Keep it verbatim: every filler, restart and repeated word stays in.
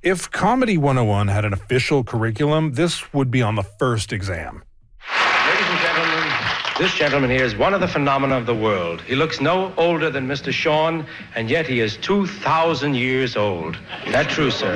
If Comedy one oh one had an official curriculum, this would be on the first exam. Ladies and gentlemen, this gentleman here is one of the phenomena of the world. He looks no older than Mister Sean, and yet he is two thousand years old. Is that true, sir?